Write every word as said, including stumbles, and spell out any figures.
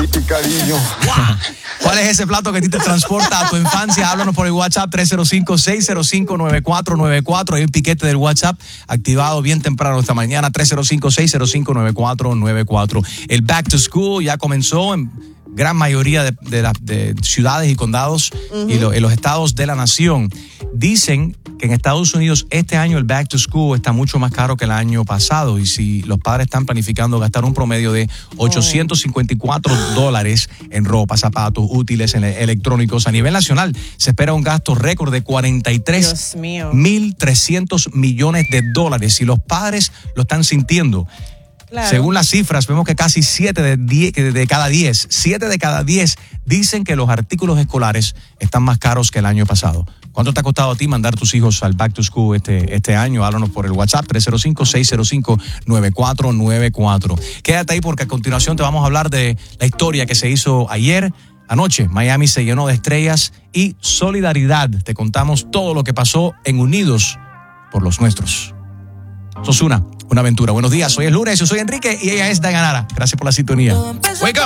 y cariño. ¿Cuál es ese plato que a ti te transporta a tu infancia? Háblanos por el WhatsApp tres cero cinco, seis cero cinco, nueve cuatro nueve cuatro. Hay un piquete del WhatsApp activado bien temprano esta mañana. tres cero cinco, seis cero cinco, nueve cuatro nueve cuatro. El Back to School ya comenzó en gran mayoría de, de, la, de ciudades y condados uh-huh. y lo, en los estados de la nación. Dicen que en Estados Unidos este año el Back to School está mucho más caro que el año pasado, y si los padres están planificando gastar un promedio de ochocientos cincuenta y cuatro dólares en ropa, zapatos, útiles, electrónicos, a nivel nacional se espera un gasto récord de cuarenta y tres mil trescientos millones de dólares, y los padres lo están sintiendo. Claro. Según las cifras, vemos que casi siete de, diez, de cada diez, siete de cada diez dicen que los artículos escolares están más caros que el año pasado. ¿Cuánto te ha costado a ti mandar tus hijos al Back to School este, este año? Háblanos por el WhatsApp tres cero cinco, seis cero cinco, nueve cuatro nueve cuatro. Quédate ahí porque a continuación te vamos a hablar de la historia que se hizo ayer. Anoche, Miami se llenó de estrellas y solidaridad. Te contamos todo lo que pasó en Unidos por los Nuestros. Sos una, una aventura. Buenos días, hoy es lunes, yo soy Enrique y ella es Dayanara. Gracias por la sintonía. Wake up.